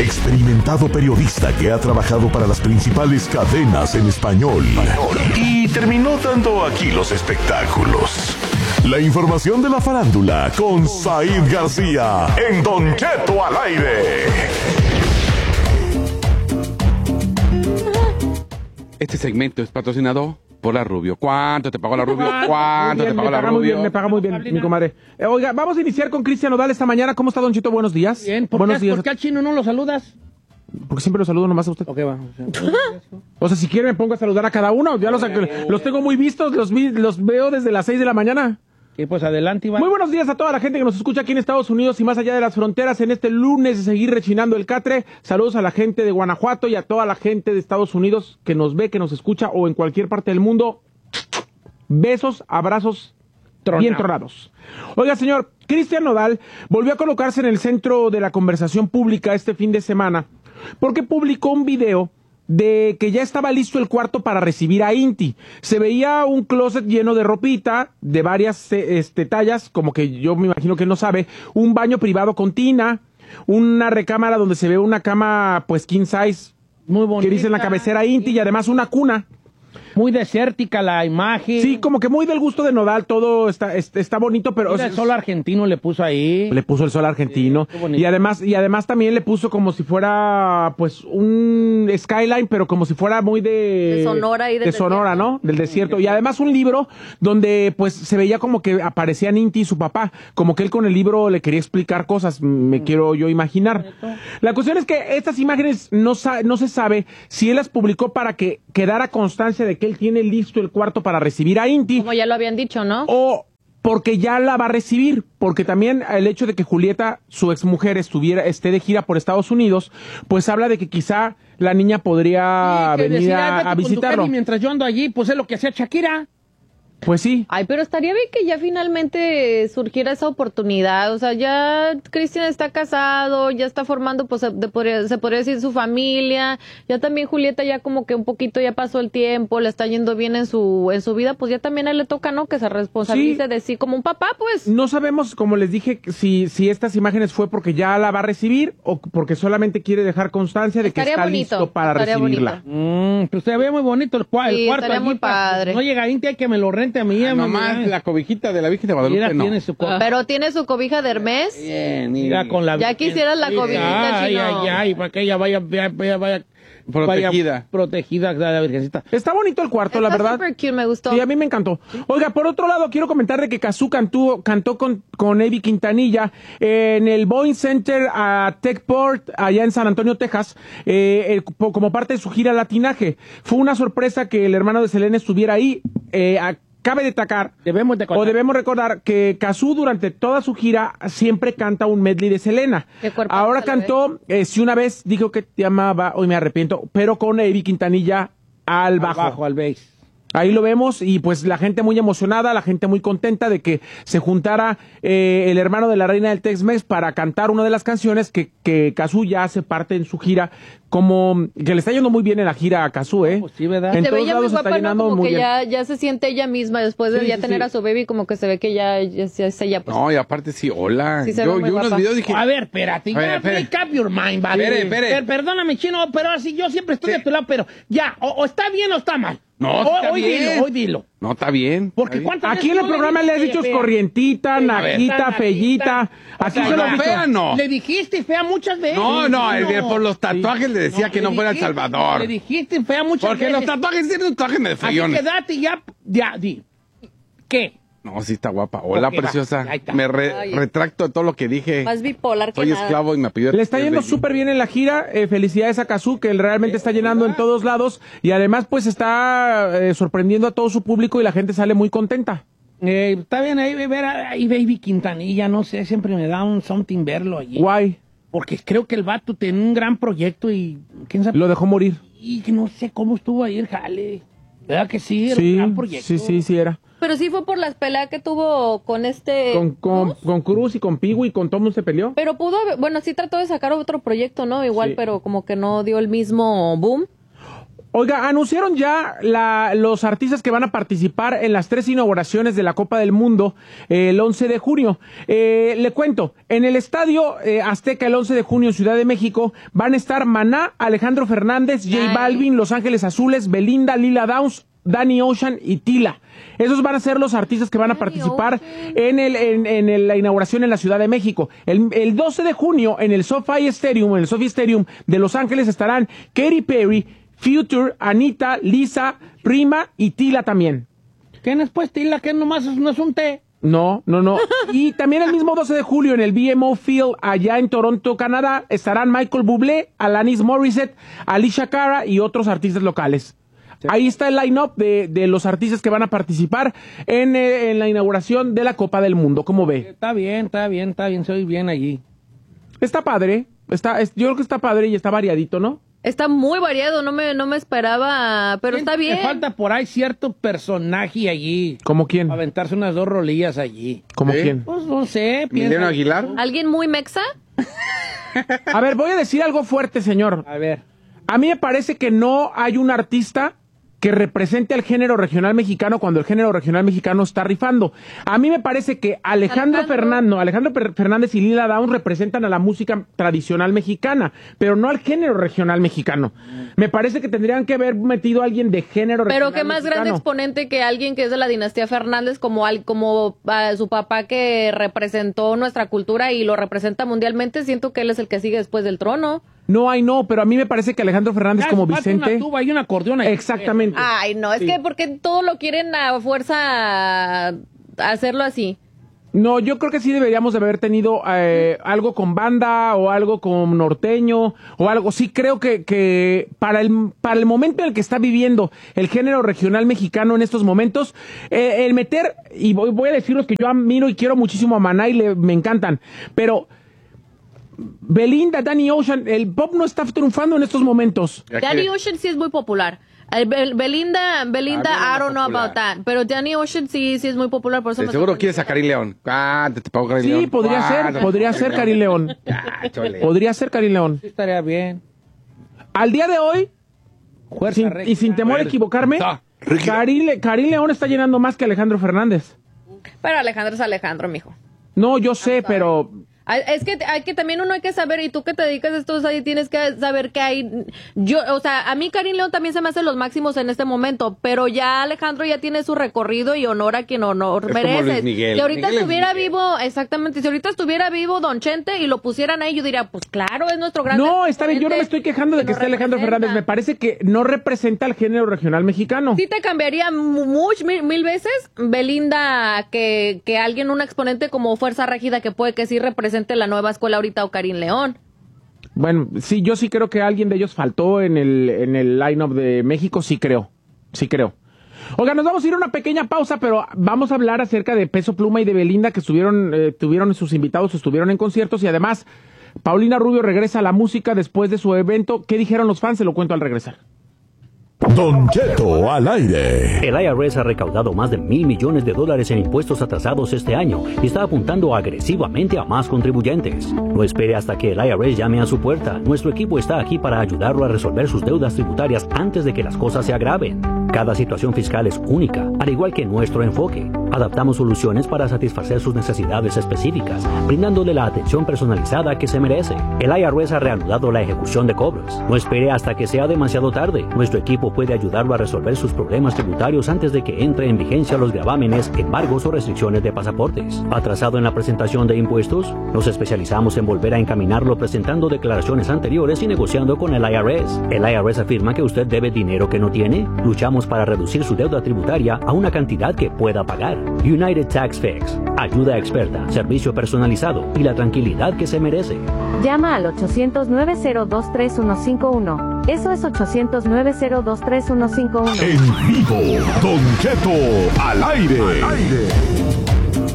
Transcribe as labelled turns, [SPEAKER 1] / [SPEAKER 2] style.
[SPEAKER 1] experimentado periodista que ha trabajado para las principales cadenas en español y terminó dando aquí los espectáculos. La información de la farándula con Said García en Don Cheto al aire.
[SPEAKER 2] Este segmento es patrocinado por la Rubio. ¿Cuánto te pagó la Rubio? ¿Cuánto te pagó la Rubio?
[SPEAKER 3] Me paga muy bien, mi comadre. Oiga, vamos a iniciar con Cristian Nodal esta mañana. ¿Cómo está, Don Chito? Buenos días.
[SPEAKER 4] Bien,
[SPEAKER 3] Buenos días.
[SPEAKER 4] ¿Por qué al chino no lo saludas?
[SPEAKER 3] Porque siempre lo saludo nomás a usted.
[SPEAKER 4] Ok, va.
[SPEAKER 3] O sea, si quiere me pongo a saludar a cada uno. Ya los tengo muy vistos, los veo desde las 6 de la mañana.
[SPEAKER 4] Sí, pues adelante, Iván.
[SPEAKER 3] Muy buenos días a toda la gente que nos escucha aquí en Estados Unidos y más allá de las fronteras en este lunes de seguir rechinando el catre. Saludos a la gente de Guanajuato y a toda la gente de Estados Unidos que nos ve, que nos escucha o en cualquier parte del mundo. Besos, abrazos, bien tronados. Oiga, señor, Cristian Nodal volvió a colocarse en el centro de la conversación pública este fin de semana porque publicó un video de que ya estaba listo el cuarto para recibir a Inti. Se veía un closet lleno de ropita, de varias tallas, como que yo me imagino que él no sabe, un baño privado con tina, una recámara donde se ve una cama, pues, king size,
[SPEAKER 4] muy bonita,
[SPEAKER 3] que dice en la cabecera Inti, y además una cuna.
[SPEAKER 4] Muy desértica la imagen.
[SPEAKER 3] Sí, como que muy del gusto de Nodal, todo está bonito, pero...
[SPEAKER 4] Mira, el sol argentino le puso ahí.
[SPEAKER 3] Le puso el sol argentino.
[SPEAKER 4] Sí,
[SPEAKER 3] y además también le puso como si fuera, pues, un skyline, pero como si fuera muy de
[SPEAKER 5] Sonora y
[SPEAKER 3] de Sonora, ¿no? Del desierto. Y además un libro donde, pues, se veía como que aparecían Inti y su papá. Como que él con el libro le quería explicar cosas, me quiero yo imaginar. La cuestión es que estas imágenes no se sabe si él las publicó para que quedara constancia de que él tiene listo el cuarto para recibir a Inti.
[SPEAKER 5] Como ya lo habían dicho, ¿no?
[SPEAKER 3] O porque ya la va a recibir, porque también el hecho de que Julieta, su exmujer, esté de gira por Estados Unidos, pues habla de que quizá la niña podría venir a visitarlo.
[SPEAKER 4] Y mientras yo ando allí, pues es lo que hacía Shakira.
[SPEAKER 3] Pues sí.
[SPEAKER 5] Ay, pero estaría bien que ya finalmente surgiera esa oportunidad. O sea, ya Cristian está casado, ya está formando, pues se podría decir, su familia. Ya también Julieta ya como que un poquito ya pasó el tiempo, le está yendo bien en su vida. Pues ya también a él le toca, ¿no? Que se responsabilice de sí como un papá, pues.
[SPEAKER 3] No sabemos, como les dije, si estas imágenes fue porque ya la va a recibir o porque solamente quiere dejar constancia de que está listo para recibirla.
[SPEAKER 4] Pues se ve muy bonito el cuarto.
[SPEAKER 5] Sí, estaría muy padre.
[SPEAKER 4] No llega Inti, hay que me lo rente a mí.
[SPEAKER 2] Nomás la cobijita de la Virgen de Guadalupe, no.
[SPEAKER 5] Pero tiene su cobija de Hermes.
[SPEAKER 4] Bien, mira, con la...
[SPEAKER 5] Ya quisieras la cobijita, Chino.
[SPEAKER 4] Ay, para que ella vaya protegida de la Virgencita.
[SPEAKER 3] Está bonito el cuarto, la verdad.
[SPEAKER 5] Está super cute, me gustó.
[SPEAKER 3] Sí, a mí me encantó. Oiga, por otro lado, quiero comentar de que Cazzu cantó con Evi Quintanilla en el Boeing Center a Techport, allá en San Antonio, Texas, como parte de su gira Latinaje. Fue una sorpresa que el hermano de Selena estuviera ahí. Cabe destacar, debemos recordar que Cazzu durante toda su gira siempre canta un medley de Selena. Ahora cantó, si una vez dijo que te amaba, hoy me arrepiento, pero con Evi Quintanilla al bajo.
[SPEAKER 4] Al bass.
[SPEAKER 3] Ahí lo vemos y pues la gente muy emocionada, la gente muy contenta de que se juntara el hermano de la reina del Tex-Mex para cantar una de las canciones que Cazzu ya hace parte en su gira, como que le está yendo muy bien en la gira a Cazzu, ¿eh?
[SPEAKER 4] Pues sí, ¿verdad?
[SPEAKER 3] En
[SPEAKER 5] Se
[SPEAKER 3] todos
[SPEAKER 5] veía
[SPEAKER 3] lados
[SPEAKER 5] muy
[SPEAKER 3] está
[SPEAKER 5] guapa, ¿no?
[SPEAKER 3] llenando
[SPEAKER 5] Como
[SPEAKER 3] muy
[SPEAKER 5] que
[SPEAKER 3] bien.
[SPEAKER 5] ya se siente ella misma después de tener a su baby, como que se ve que ya es ella. Pues.
[SPEAKER 2] No, y aparte sí, hola.
[SPEAKER 5] Sí,
[SPEAKER 2] yo unos videos dije...
[SPEAKER 4] A ver, espérate. Make up your mind, vale. Perdóname, Chino, pero así yo siempre estoy de tu lado, pero ya, o está bien o está mal.
[SPEAKER 2] No, está bien.
[SPEAKER 4] Hoy dilo.
[SPEAKER 2] No, está bien.
[SPEAKER 4] Porque
[SPEAKER 3] aquí en el programa le has dicho corrientita, naquita, fellita. Así se lo he dicho.
[SPEAKER 2] Fea no.
[SPEAKER 4] Le dijiste fea muchas veces.
[SPEAKER 2] No, por los tatuajes le decía que no fuera El Salvador.
[SPEAKER 4] Le dijiste fea muchas
[SPEAKER 2] Porque
[SPEAKER 4] veces.
[SPEAKER 2] los tatuajes tienen un tatuaje de feyones.
[SPEAKER 4] Así quédate ya, di. ¿Qué?
[SPEAKER 2] No, sí está guapa. Hola,
[SPEAKER 4] Okay,
[SPEAKER 2] preciosa.
[SPEAKER 4] está.
[SPEAKER 2] Me retracto de todo lo que dije.
[SPEAKER 5] Más bipolar que
[SPEAKER 2] Soy
[SPEAKER 5] nada.
[SPEAKER 2] esclavo y me pidió...
[SPEAKER 3] Le está yendo súper bien en la gira. Felicidades a Cazzu, que él realmente está llenando en todos lados. Y además, pues, está sorprendiendo a todo su público y la gente sale muy contenta.
[SPEAKER 4] Está bien ahí ver ahí Baby Quintanilla, no sé, siempre me da un something verlo allí.
[SPEAKER 3] Guay.
[SPEAKER 4] Porque creo que el vato tiene un gran proyecto y quién sabe.
[SPEAKER 3] Lo dejó morir.
[SPEAKER 4] Y que no sé cómo estuvo ahí el jale. ¿Verdad que sí? Era un gran proyecto.
[SPEAKER 3] Sí era.
[SPEAKER 5] Pero sí fue por las peleas que tuvo con
[SPEAKER 3] Con Cruz y con Pigu y con todo mundo se peleó.
[SPEAKER 5] Pero pudo haber, bueno, sí trató de sacar otro proyecto, ¿no? Igual,
[SPEAKER 3] Sí.
[SPEAKER 5] pero como que no dio el mismo boom.
[SPEAKER 3] Oiga, anunciaron ya los artistas que van a participar en las 3 inauguraciones de la Copa del Mundo el 11 de junio. Le cuento, en el Estadio Azteca el 11 de junio en Ciudad de México van a estar Maná, Alejandro Fernández, J Balvin, Los Ángeles Azules, Belinda, Lila Downs, Danny Ocean y Tila. Esos van a ser los artistas que van a participar en la inauguración en la Ciudad de México. El 12 de junio en el SoFi Stadium de Los Ángeles estarán Katy Perry, Future, Anita, Lisa, Prima y Tila también.
[SPEAKER 4] ¿Quién es pues Tila? ¿Qué nomás no es un té?
[SPEAKER 3] No. Y también el mismo 12 de julio en el BMO Field allá en Toronto, Canadá, estarán Michael Bublé, Alanis Morissette, Alicia Cara y otros artistas locales. Sí. Ahí está el line-up de los artistas que van a participar en la inauguración de la Copa del Mundo. ¿Cómo ve?
[SPEAKER 4] Está bien, soy bien allí.
[SPEAKER 3] Está padre, yo creo que está padre y está variadito, ¿no?
[SPEAKER 5] Está muy variado, no me esperaba, pero está bien.
[SPEAKER 4] Me falta por ahí cierto personaje allí.
[SPEAKER 3] ¿Cómo quién?
[SPEAKER 4] Aventarse unas 2 rolillas allí.
[SPEAKER 3] ¿Cómo quién?
[SPEAKER 4] Pues no sé.
[SPEAKER 2] ¿Emiliano Aguilar?
[SPEAKER 5] ¿Alguien muy mexa?
[SPEAKER 3] A ver, voy a decir algo fuerte, señor.
[SPEAKER 4] A ver.
[SPEAKER 3] A mí me parece que no hay un artista que represente al género regional mexicano cuando el género regional mexicano está rifando. A mí me parece que Alejandro Fernández y Lila Downs representan a la música tradicional mexicana, pero no al género regional mexicano. Me parece que tendrían que haber metido a alguien de género regional mexicano.
[SPEAKER 5] Pero qué más grande exponente que alguien que es de la dinastía Fernández, como su papá que representó nuestra cultura y lo representa mundialmente. Siento que él es el que sigue después del trono.
[SPEAKER 3] No, pero a mí me parece que Alejandro Fernández como Vicente...
[SPEAKER 4] Una tuba y un acordeón.
[SPEAKER 3] Exactamente.
[SPEAKER 5] Ay, no, es que porque todo lo quieren a fuerza hacerlo así.
[SPEAKER 3] No, yo creo que sí deberíamos de haber tenido algo con banda o algo con norteño o algo. Sí creo que para el momento en el que está viviendo el género regional mexicano en estos momentos, el meter, y voy a deciros que yo admiro y quiero muchísimo a Maná y me encantan, pero... Belinda, Danny Ocean, el pop no está triunfando en estos momentos.
[SPEAKER 5] Danny Ocean sí es muy popular. Belinda, I don't know about that. Pero Danny Ocean sí es muy popular. Por eso
[SPEAKER 2] seguro quieres a Karim León. Te pago Karim León.
[SPEAKER 3] Sí, podría ser Karim León. Podría ser Karim León.
[SPEAKER 4] Sí, estaría bien.
[SPEAKER 3] Al día de hoy, sin temor a equivocarme, Karim León está llenando más que Alejandro Fernández.
[SPEAKER 5] Pero Alejandro es Alejandro, mijo.
[SPEAKER 3] No, yo sé, pero...
[SPEAKER 5] Es que también uno hay que saber, y tú que te dedicas a esto, o sea, tienes que saber que hay, a mí Karim León también se me hace los máximos en este momento, pero ya Alejandro ya tiene su recorrido y honor a quien honor merece. Si ahorita estuviera vivo, exactamente, si ahorita estuviera vivo Don Chente y lo pusieran ahí, yo diría, pues claro, es nuestro gran...
[SPEAKER 3] No, está bien, yo no me estoy quejando de que esté Alejandro Fernández, me parece que no representa al género regional mexicano.
[SPEAKER 5] Sí te cambiaría mil veces Belinda que alguien, un exponente como Fuerza Régida que puede que sí represente la nueva escuela ahorita o Karim León.
[SPEAKER 3] Bueno, sí, yo sí creo que alguien de ellos faltó en el line-up de México, sí creo. Oiga, nos vamos a ir a una pequeña pausa, pero vamos a hablar acerca de Peso Pluma y de Belinda, que tuvieron sus invitados, estuvieron en conciertos, y además Paulina Rubio regresa a la música después de su evento. ¿Qué dijeron los fans? Se lo cuento al regresar.
[SPEAKER 1] Don Cheto al aire.
[SPEAKER 6] El IRS ha recaudado más de $1,000 millones en impuestos atrasados este año y está apuntando agresivamente a más contribuyentes. No espere hasta que el IRS llame a su puerta. Nuestro equipo está aquí para ayudarlo a resolver sus deudas tributarias antes de que las cosas se agraven. Cada situación fiscal es única, al igual que nuestro enfoque. Adaptamos soluciones para satisfacer sus necesidades específicas, brindándole la atención personalizada que se merece. El IRS ha reanudado la ejecución de cobros. No espere hasta que sea demasiado tarde. Nuestro equipo puede ayudarlo a resolver sus problemas tributarios antes de que entre en vigencia los gravámenes, embargos o restricciones de pasaportes. ¿Atrasado en la presentación de impuestos? Nos especializamos en volver a encaminarlo presentando declaraciones anteriores y negociando con el IRS. ¿El IRS afirma que usted debe dinero que no tiene? Luchamos para reducir su deuda tributaria a una cantidad que pueda pagar. United Tax Fix. Ayuda experta, servicio personalizado y la tranquilidad que se merece.
[SPEAKER 7] Llama al 800-902-3151. Eso es 800-902-3151.
[SPEAKER 1] En vivo, Don Cheto al aire.